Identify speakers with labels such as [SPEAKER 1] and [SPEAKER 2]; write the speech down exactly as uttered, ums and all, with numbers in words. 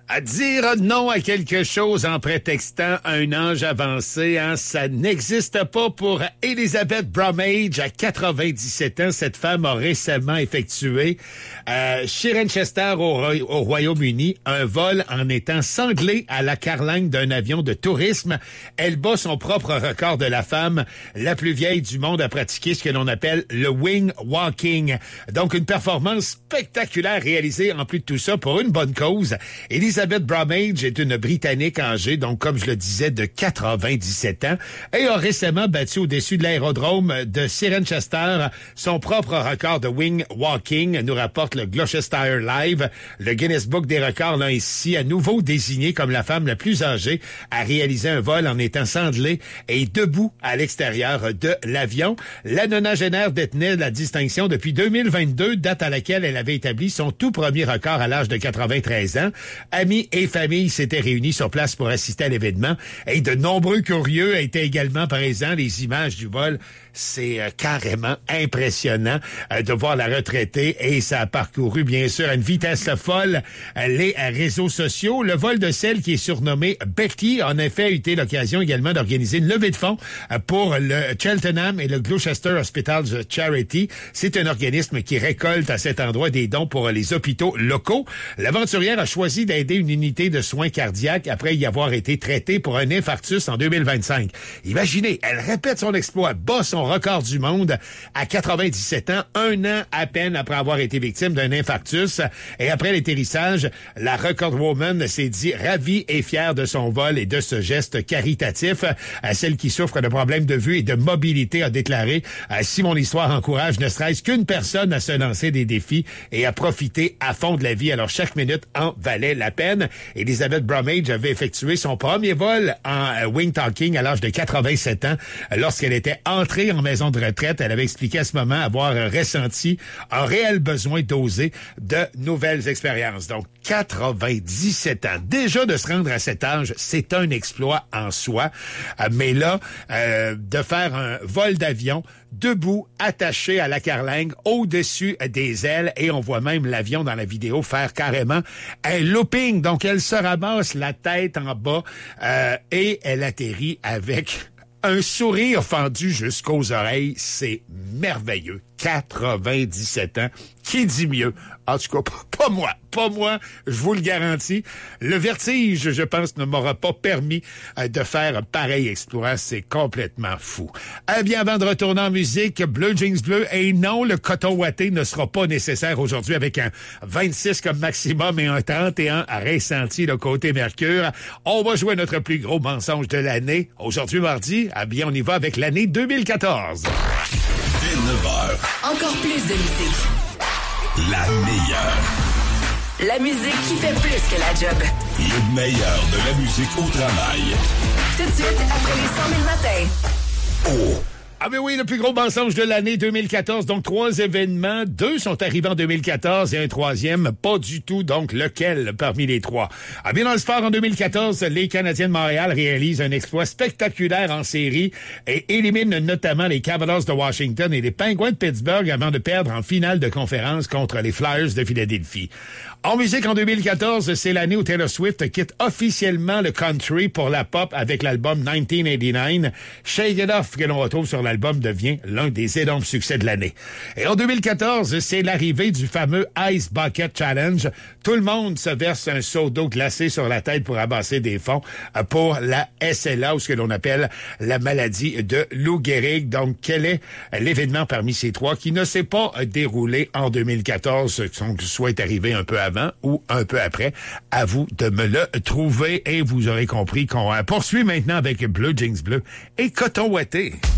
[SPEAKER 1] À dire non à quelque chose en prétextant un âge avancé, hein, ça n'existe pas pour Elizabeth Bromage à quatre-vingt-dix-sept ans. Cette femme a récemment effectué euh, chez Cirencester au, au Royaume-Uni un vol en étant sanglée à la carlingue d'un avion de tourisme. Elle bat son propre record de la femme la plus vieille du monde à pratiquer ce que l'on appelle le wing walking. Donc une performance spectaculaire réalisée en plus de tout ça pour une bonne cause. Elizabeth Bromage est une Britannique âgée, donc comme je le disais, de quatre-vingt-dix-sept ans, et a récemment battu au-dessus de l'aérodrome de Cirencester son propre record de wing walking, nous rapporte le Gloucestershire Live. Le Guinness Book des records l'a ainsi à nouveau désigné comme la femme la plus âgée à réaliser un vol en étant sanglée et debout à l'extérieur de l'avion. La nonagénaire détenait la distinction depuis deux mille vingt-deux, date à laquelle elle avait établi son tout premier record à l'âge de quatre-vingt-treize ans. Amis et familles s'étaient réunis sur place pour assister à l'événement et de nombreux curieux étaient également présents. Les images du vol, c'est euh, carrément impressionnant euh, de voir la retraitée, et ça a parcouru bien sûr à une vitesse folle euh, les euh, réseaux sociaux. Le vol de celle qui est surnommée Betty en effet a été l'occasion également d'organiser une levée de fonds euh, pour le Cheltenham et le Gloucester Hospitals Charity. C'est un organisme qui récolte à cet endroit des dons pour les hôpitaux locaux. L'aventurière a choisi d'aider une unité de soins cardiaques après y avoir été traitée pour un infarctus en deux mille vingt-cinq. Imaginez, elle répète son exploit, bat son record du monde à quatre-vingt-dix-sept ans, un an à peine après avoir été victime d'un infarctus. Et après l'atterrissage, la recordwoman s'est dit ravie et fière de son vol et de ce geste caritatif. À celle qui souffre de problèmes de vue et de mobilité a déclaré « Si mon histoire encourage ne serait-ce qu'une personne à se lancer des défis et à profiter à fond de la vie, alors chaque minute en valait la peine. » Elizabeth Bromage avait effectué son premier vol en wing talking à l'âge de quatre-vingt-sept ans. Lorsqu'elle était entrée en maison de retraite, elle avait expliqué à ce moment avoir ressenti un réel besoin d'oser de nouvelles expériences. Donc, quatre-vingt-dix-sept ans. Déjà de se rendre à cet âge, c'est un exploit en soi. Mais là, euh, de faire un vol d'avion debout, attaché à la carlingue, au-dessus des ailes, et on voit même l'avion dans la vidéo faire carrément un looping. Donc, elle se ramasse la tête en bas euh, et elle atterrit avec un sourire fendu jusqu'aux oreilles. C'est merveilleux. quatre-vingt-dix-sept ans. Qui dit mieux? En tout cas, pas moi. Pas moi, je vous le garantis. Le vertige, je pense, ne m'aura pas permis euh, de faire un pareil exploit. C'est complètement fou. Eh bien, avant de retourner en musique, Bleu Jeans Bleu, et non, le coton ouaté ne sera pas nécessaire aujourd'hui avec un vingt-six comme maximum et un trente et un à ressenti le côté Mercure. On va jouer notre plus gros mensonge de l'année. Aujourd'hui, mardi, eh bien, on y va avec l'année deux mille quatorze.
[SPEAKER 2] Dès neuf heures.
[SPEAKER 3] Encore plus de musique.
[SPEAKER 2] La meilleure.
[SPEAKER 3] La musique qui fait plus que la job.
[SPEAKER 2] Le meilleur de la musique au travail.
[SPEAKER 3] Tout de suite, après les cent mille matins.
[SPEAKER 2] Oh!
[SPEAKER 1] Ah ben oui, le plus gros mensonge de l'année deux mille quatorze. Donc, trois événements. Deux sont arrivés en deux mille quatorze et un troisième, pas du tout. Donc, lequel parmi les trois? Ah bien, dans le sport, en deux mille quatorze, les Canadiens de Montréal réalisent un exploit spectaculaire en série et éliminent notamment les Capitals de Washington et les Penguins de Pittsburgh avant de perdre en finale de conférence contre les Flyers de Philadelphie. En musique, en deux mille quatorze, c'est l'année où Taylor Swift quitte officiellement le country pour la pop avec l'album dix-neuf quatre-vingt-dix-neuf. Shake It Off, que l'on retrouve sur l'album, devient l'un des énormes succès de l'année. Et en deux mille quatorze, c'est l'arrivée du fameux Ice Bucket Challenge. Tout le monde se verse un seau d'eau glacée sur la tête pour amasser des fonds pour la S L A, ou ce que l'on appelle la maladie de Lou Gehrig. Donc, quel est l'événement parmi ces trois qui ne s'est pas déroulé en deux mille quatorze, soit arrivé un peu avant ou un peu après? À vous de me le trouver, et vous aurez compris qu'on poursuit maintenant avec Bleu Jeans Bleu et Coton Ouaté.